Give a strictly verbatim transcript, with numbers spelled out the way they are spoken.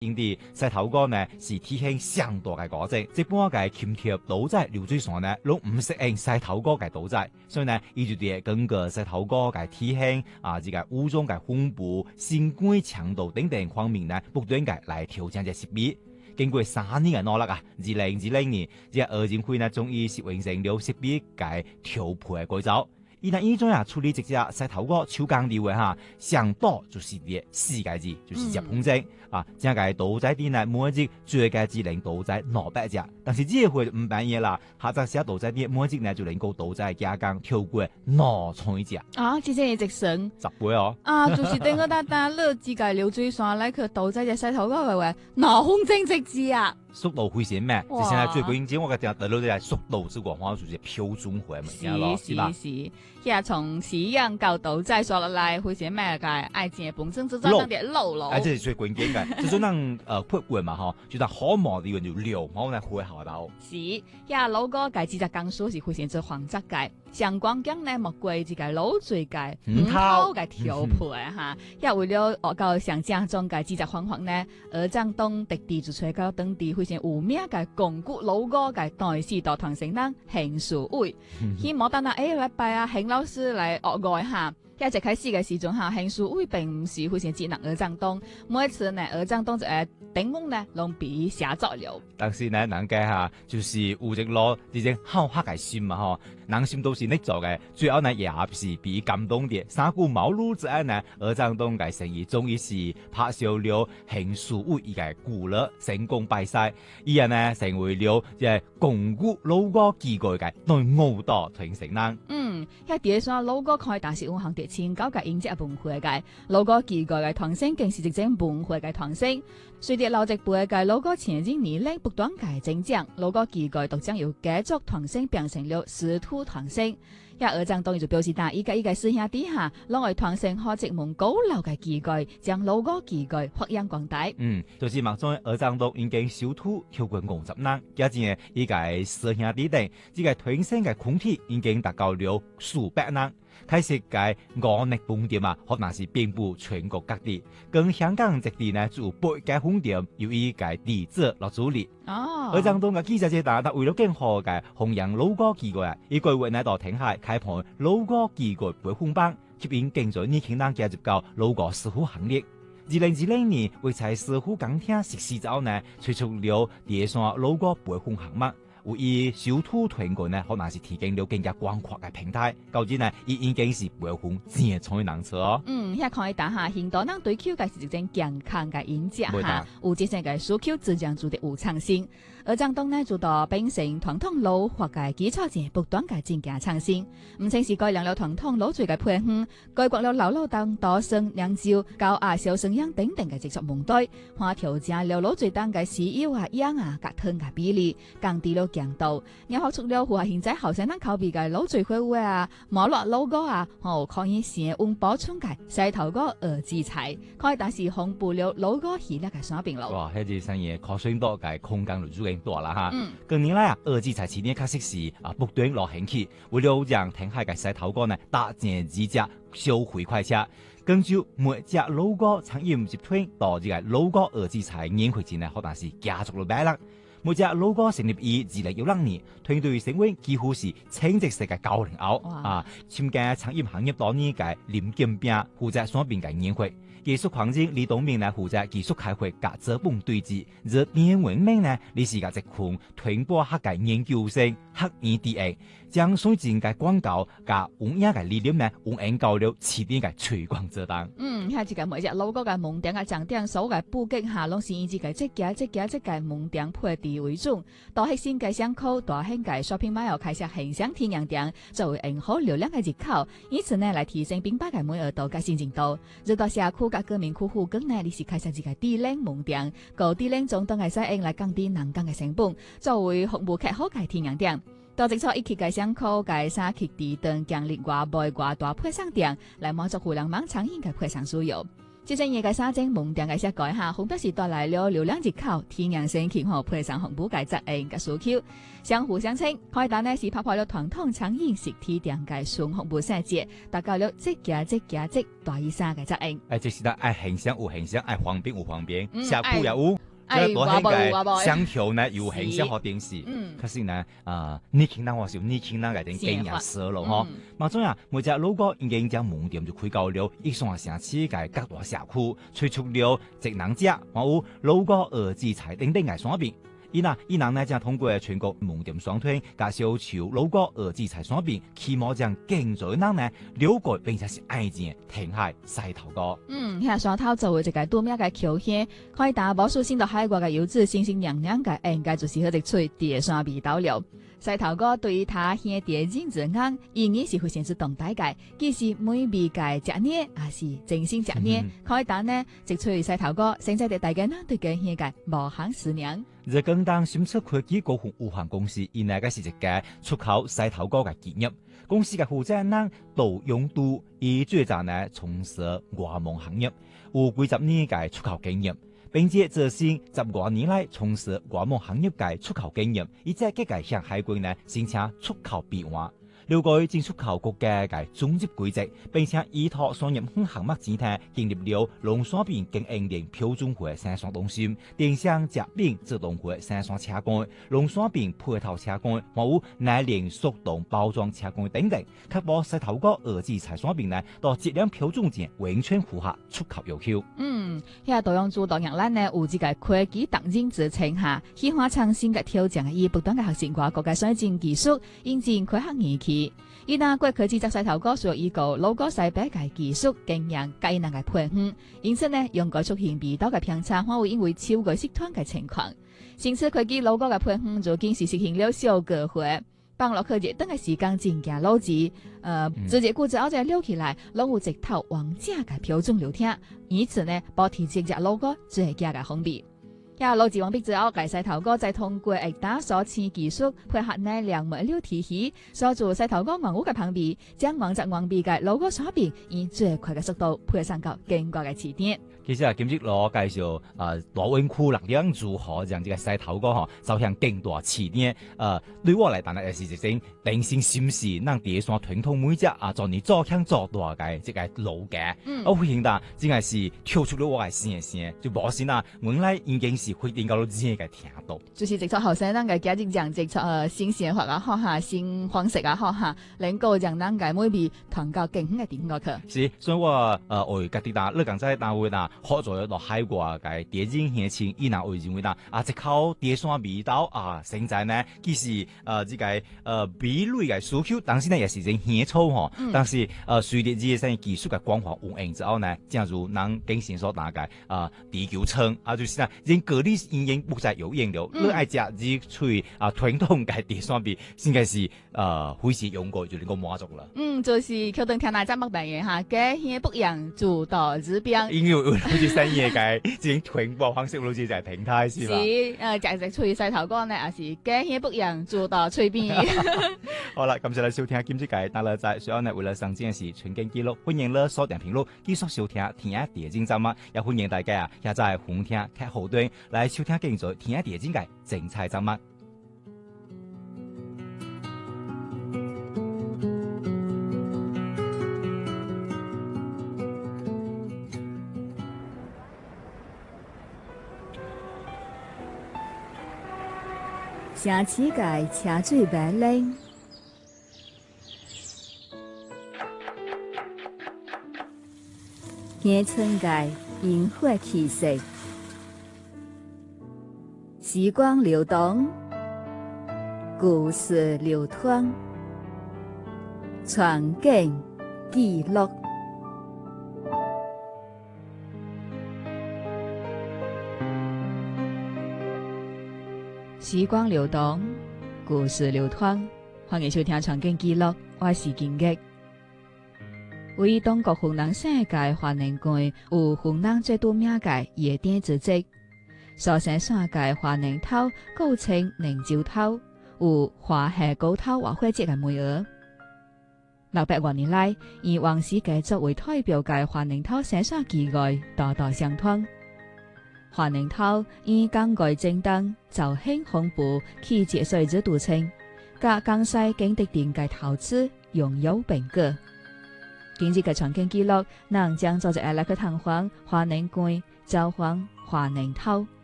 因啲石頭哥呢是體型相當嘅高隻，一般嘅鉗貼島仔流水線呢，攏唔適應石頭哥嘅島仔，所以呢，伊就啲根據石頭哥嘅體型啊，這個物種嘅分布、生管強度等等方面呢，不斷嘅來調整隻設備。經過三年嘅努力啊，二零二零年，這個奧運會呢終於是完成了設備嘅調配嘅改造。伊呢依種啊處理這隻石頭哥手工料嘅哈，上島就是啲四個字，就是日本精、嗯、啊，正個島仔啲呢每一隻最個只能島仔兩百隻，但是這回唔辦嘢啦，下隻寫島仔啲每一隻呢就能夠島仔加工跳過兩千隻啊，之前一直升十倍哦， 啊，就是等個單單樂自個流水線來去島仔隻石頭哥為為兩公斤直字啊！ 速度會先咩？就現在最關鍵，我覺得得到啲速度之國，好像就是標準化嘛， 是是是，也從飼養到島仔說落來，會先咩嘅愛情嘅本身就在那啲路路。 哎，這是最關鍵嘅，就算能呃破罐嘛吼，就當好毛啲就溜，然後呢會好到。 是，也老哥嘅幾隻工書是會先做黃質嘅，上廣江呢莫過這個老水嘅五頭嘅調配哈，也為了學到上正宗嘅幾隻方法呢，而張東特地就吹到當地。會先有名嘅公古老歌嘅代士道堂成人邢樹偉，希望等下誒禮拜啊邢老師嚟學外下。一直開始嘅時陣下，邢樹偉並唔是會先只能而張東，每一次呢而張東就誒頂峰呢攏比寫作了。 但是呢，人家下就是有隻攞呢隻好客嘅心嘛吼，人心都是你做嘅，最後呢也是比感動啲。三顧茅廬之後呢，而張東嘅生意終於是拍攝了邢樹偉伊嘅故樂成功拜賽，伊人呢成為了即公古老歌機構嘅內奧道傳承人。 嗯，一碟上老歌開大是五行碟前九嘅演職文化嘅老歌機構嘅傳承，更是一種文化嘅傳承。隨着老一輩嘅老歌前進年齡不斷嘅增長，老歌機構都將由繼續傳承變成了師徒傳承。一而張當然就表示，但依家依個師兄底下，攞嚟傳承好一門高樓嘅機構，將老歌機構發揚光大。 嗯，就是目中而張當已經收徒超過五十人，而且依個師兄弟等，依個傳承嘅群體已經達到了數百人。開始嘅五力飯店啊，可能是遍佈全國各地，跟香港這地呢就有八間飯店由依個地質落主理。 哦， 而張東嘅記者節大達為咗更好嘅弘揚老歌機構啊，依個月呢到聽下開辦老歌機構培訓班，吸引更多年輕人加入到老歌師傅行列。二零二零年為在師傅講聽實施之後呢，推出了第三老歌培訓項目。有以小兔團隊呢，可能是提供了更加廣闊嘅平台。究竟呢，伊已經是培訓正創人才哦。 嗯，遐可以打下現代人對 Q 嘅是一種健康嘅演講哈，有這些嘅需求自然做得有創新。而張東呢，就到秉承傳統老法嘅基礎上，不斷嘅增加創新。唔淨是改良了傳統老醉嘅配方，改革了老老當多生釀酒、高壓小生養等等嘅製作門對，還調整了老醉當嘅豉油啊、鹽啊、甲糖嘅比例，降低了強度，然後出了符合現在後生人口味嘅老醉火鍋啊、麻辣老歌啊，哦可以升溫補充嘅石頭歌二字菜，可以但是紅布了老歌系列嘅產品咯。 哇，呢啲生意可算多嘅空間就足夠大啦哈。 嗯， 近年來啊，二字菜市呢確實是啊不斷落興起，為了讓聽下嘅石頭歌呢搭建幾隻消費快車，根據每隻老歌產業集團到呢個老歌二字菜年會前呢，可能是加速了百啦。每隻老歌成立於二零一六年，團隊成員幾乎是稱職式嘅九零後啊，參加產業行業多年嘅林建斌負責雙邊嘅年會。技術環境李東明呢負責技術開會及資本對接，而邊文明呢你是個一群傳播學嘅研究生黑 E D A， 將水晶嘅廣告及文雅嘅理念呢運用到了起點嘅推廣之當。 嗯，喺這個每隻老歌嘅門店嘅重點所嘅布局下，攏是以這個即家即家即個門店配置為主。到核心嘅商口，大型嘅 shopping mall 開設現象體驗店，作為引好流量嘅入口，以此呢來提升品牌嘅滿意度嘅新進度。入到社區甲居民區附近呢，你是開設一個低廉門店，高低廉中等嘅使用來降低人工嘅成本，作為服務客戶嘅體驗店。到即錯一期嘅商口嘅三期地段建立外賣外大配送店，來滿足互聯網產業嘅配送需要。 即陣嘢嘅沙井門店嘅設計下，好多時帶來了流量入口、天然性氣候配上紅布嘅質應嘅需求，相互相稱。開單呢是拍破了傳統餐飲實體店嘅純紅布設計，達到了即價即價即大意三嘅質應。 誒，即是得愛形象有形象，愛方便有方便，食譜也有。 哎，話報話報， 相條呢有形象和電視，嗯，可是呢，啊，你聽到我說你聽到個點經驗少咯，嗬，嘛種啊，每隻老哥已經將門店就開到了一雙城市嘅各大社區，推出了職能者，還有老哥兒子菜等等嘅產品。伊嗱，伊人呢將通過全國門店商推，介紹潮老哥兒子菜產品，期望將更多人呢了解並且是愛見聽下西頭哥。 嗯，遐山頭做嘅一個多名嘅橋鄉，開打無數先到海外嘅遊子，星星娘娘嘅應該就是嗰隻吹碟山味道了。西頭哥對於他鄉碟人之眼，依然是會顯出動態嘅，既是美味嘅食呢，也是真心食呢。開打呢，直吹西頭哥，現在嘅大家呢對嘅鄉嘅無限思念。 日更當新測科技股份有限公司，原來嘅是一個出口西頭哥嘅企業。公司嘅負責人杜永都，以最早呢從事外貿行業，有幾十年嘅出口經驗，並且這先十多年來從事外貿行業嘅出口經驗，以及佢嘅向海歸呢申請出口備案。了解進出口國家嘅總入規則，並且依託商業項目前提建立了農產品經營鏈標準化生產中心、電商疾病自動化生產車間、農產品配套車間，還有奶鏈速凍包裝車間等等，確保西頭哥兒子菜產品呢到質量標準前完全符合出口要求。 嗯，遐多樣主導人咱呢有這個科技特徵支撐下，喜歡創新嘅挑戰，以不斷嘅學習外國嘅先進技術，引進開發儀器。伊那國科技在西頭哥所依個老哥西北嘅技術經驗，皆能嘅配合，因此呢，用個出現味道嘅偏差，反會因為超過集團嘅情況。新次科技老哥嘅配合，就竟是實行了小個會，幫落去熱等嘅時間增加邏輯，呃，直接固執後再溜起來，攏有一套王者嘅標準流程，以此呢，保持這隻老哥最佳嘅風味。呀，老子王必之後，介西頭哥再通過一打所持技術配合呢兩物料體系，鎖住西頭哥王屋嘅旁邊，將王質王味嘅老哥產品以最快嘅速度配上到經過嘅起點。 其實啊，今日攞介紹啊，羅文庫力量如何讓這個西頭哥嗬走向更大起點。呃，對我嚟講呢，係一種定性心事，讓第三傳統每隻啊，做你做強做大嘅這個路嘅。嗯，我現在真係是跳出咗我嘅聲聲，就無先啦，原來已經是會點到到自己嘅聽到。 就是直接後生人嘅家境講直接呃新鮮法啊，學下新方式啊，學下能夠讓人嘅每味同到更好嘅點落去。 是，所以我呃為家己啦，你講在單位啦。學咗落海外嘅電影現情，伊那會認為啦，啊，即靠電商味道啊，現在呢，其實呃，這個呃，比類嘅需求，當時呢也是真顯粗嗬。嗯、但是呃，隨着這些技術嘅廣泛運用之後呢，正如人經常所講嘅啊，地球村啊，就是呢，人各地已經不再有用了。你愛食只吹啊，傳統嘅電商味，應該是呃，會是用過就能夠滿足啦。 嗯，就是橋墩聽下節目扮演哈，嘅嘢不樣主導指標。 因為好似新嘢嘅，已經傳播方式好似就係平台是嘛？是， 誒，就係吹西頭哥呢，也是嘅嘢不樣主導吹邊。 好啦，咁就嚟收聽今朝嘅大樂仔，所以呢為了上節是全景記錄，歡迎咧鎖定頻率繼續收聽聽下電競節目，也歡迎大家啊，下載紅聽睇後端來收聽繼續聽下電競嘅精彩節目。 城市界車水馬龍，鄉村界煙火氣息，時光流動，故事流淌，傳景記錄。時光流動，故事流淌，歡迎收聽《傳景記錄》，我是金玉。為中國雲南省界華寧縣有雲南最多名嘅夜店組織，蘇省省界華寧頭古稱寧州頭，有華夏高頭晚會節嘅美額。 六百多年來，以王世堅作為代表嘅華寧頭寫上記載，代代相傳。華寧頭以江改正當，就興恐怖，氣節水之獨稱，甲江西景德鎮嘅頭子擁有並葛。今日嘅場景記錄，能將作者來去探訪華寧觀，召喚華寧頭。